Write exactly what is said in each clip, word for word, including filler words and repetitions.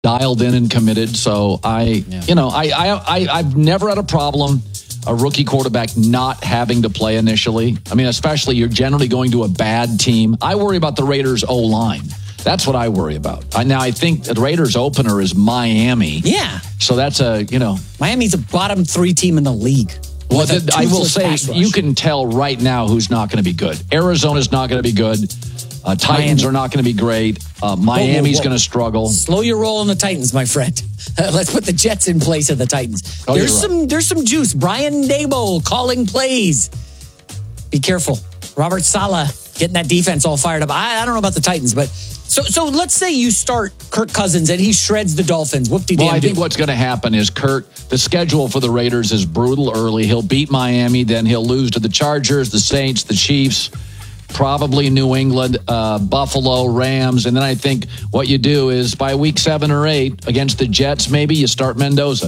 dialed in and committed. So I, yeah. you know, I, I, I, I've never had a problem a rookie quarterback not having to play initially. I mean, especially you're generally going to a bad team. I worry about the Raiders' O-line. That's what I worry about. I, now, I think the Raiders' opener is Miami. Yeah. So that's a, you know. Miami's a bottom three team in the league. Well, the, I will say, you can tell right now who's not going to be good. Arizona's not going to be good. Uh, Titans Miami. are not going to be great. Uh, Miami's going to struggle. Slow your roll on the Titans, my friend. Let's put the Jets in place of the Titans. Oh, there's right. some there's some juice. Brian Daboll calling plays. Be careful. Robert Saleh getting that defense all fired up. I, I don't know about the Titans, but so so let's say you start Kirk Cousins and he shreds the Dolphins. Whoop-de-damn. Well, I think what's going to happen is Kirk, the schedule for the Raiders is brutal early. He'll beat Miami, then he'll lose to the Chargers, the Saints, the Chiefs, probably New England, uh, Buffalo, Rams. And then I think what you do is by week seven or eight against the Jets, maybe you start Mendoza.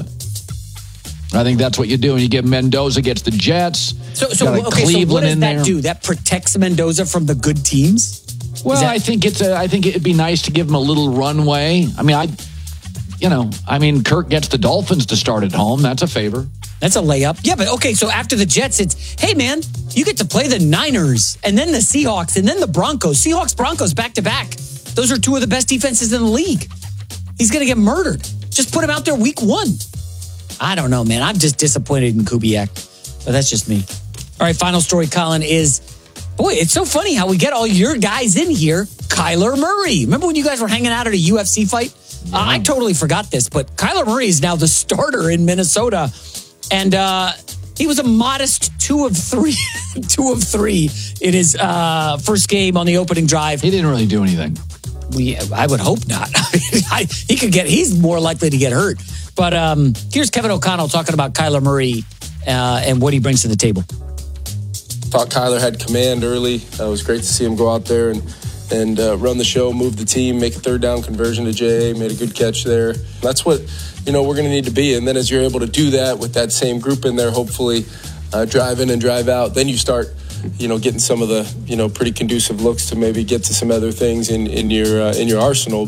I think that's what you do. And you give Mendoza against the Jets. So, so, okay, so what does that do? That protects Mendoza from the good teams? Well, that- I think it's a, I think it'd be nice to give him a little runway. I mean, I, you know, I mean, Kirk gets the Dolphins to start at home. That's a favor. That's a layup. Yeah, but okay, so after the Jets, it's, hey, man, you get to play the Niners and then the Seahawks and then the Broncos. Seahawks, Broncos, back-to-back. Those are two of the best defenses in the league. He's going to get murdered. Just put him out there week one. I don't know, man. I'm just disappointed in Kubiak. But that's just me. All right, final story, Colin, is, boy, it's so funny how we get all your guys in here. Kyler Murray. Remember when you guys were hanging out at a U F C fight? Yeah. Uh, I totally forgot this, but Kyler Murray is now the starter in Minnesota. And uh, he was a modest two of three, two of three in his uh, first game on the opening drive. He didn't really do anything. We, I would hope not. I, he could get. He's more likely to get hurt. But um, here's Kevin O'Connell talking about Kyler Murray uh, and what he brings to the table. Thought Kyler had command early. Uh, it was great to see him go out there and and uh, run the show, move the team, make a third down conversion to J A, made a good catch there. That's what, you know, we're going to need to be. And then as you're able to do that with that same group in there, hopefully uh, drive in and drive out, then you start, you know, getting some of the, you know, pretty conducive looks to maybe get to some other things in, in your uh, in your arsenal.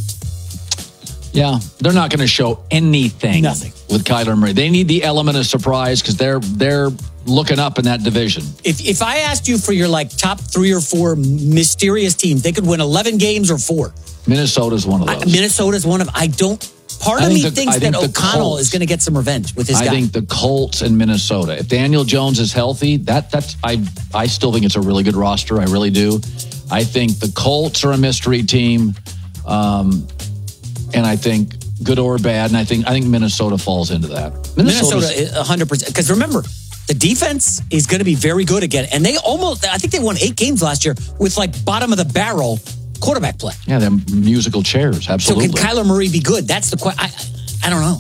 Yeah, they're not going to show anything Nothing. with Kyler Murray. They need the element of surprise because they're they're looking up in that division. If if I asked you for your like top three or four mysterious teams, they could win eleven games or four. Minnesota's one of those. I, Minnesota's one of. I don't. Part I of me think the, thinks think that O'Connell Colts, is going to get some revenge with his I guy. I think the Colts and Minnesota. If Daniel Jones is healthy, that that's I I still think it's a really good roster. I really do. I think the Colts are a mystery team, um, and I think good or bad. And I think I think Minnesota falls into that. Minnesota, one hundred percent. Because remember, the defense is going to be very good again, and they almost. I think they won eight games last year with like bottom of the barrel quarterback play. Yeah, they're musical chairs. Absolutely. So can Kyler Murray be good? That's the question. I, I don't know.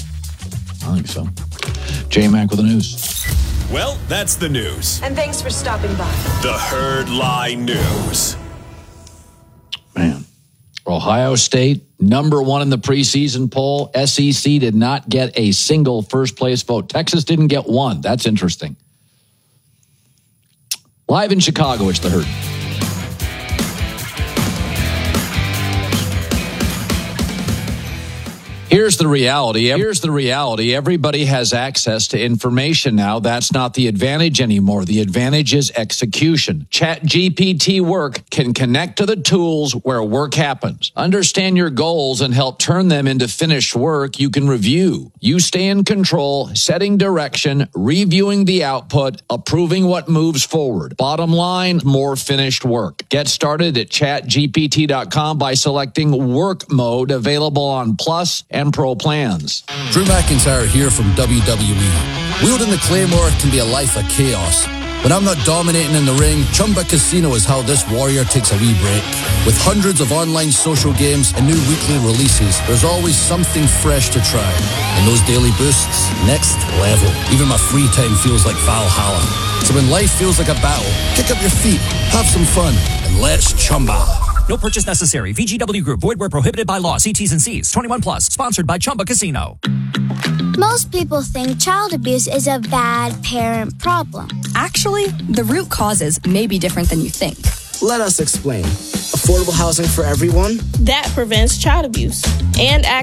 I think so. J-Mac with the news. Well, that's the news. And thanks for stopping by. The Herd Lie News. Man. Ohio State, number one in the preseason poll. S E C did not get a single first-place vote. Texas didn't get one. That's interesting. Live in Chicago, it's The Herd. Here's the reality. Here's the reality. Everybody has access to information now. That's not the advantage anymore. The advantage is execution. ChatGPT Work can connect to the tools where work happens. Understand your goals and help turn them into finished work you can review. You stay in control, setting direction, reviewing the output, approving what moves forward. Bottom line, more finished work. Get started at chat G P T dot com by selecting work mode, available on Plus and Pro plans. Drew McIntyre here from W W E. Wielding the Claymore can be a life of chaos. When I'm not dominating in the ring, Chumba Casino is how this warrior takes a wee break. With hundreds of online social games and new weekly releases, there's always something fresh to try. And those daily boosts, next level. Even my free time feels like Valhalla. So when life feels like a battle, kick up your feet, have some fun, and let's Chumba. No purchase necessary. V G W Group. Void where prohibited by law. See T's and C's. twenty-one plus. Sponsored by Chumba Casino. Most people think child abuse is a bad parent problem. Actually, the root causes may be different than you think. Let us explain. Affordable housing for everyone. That prevents child abuse. and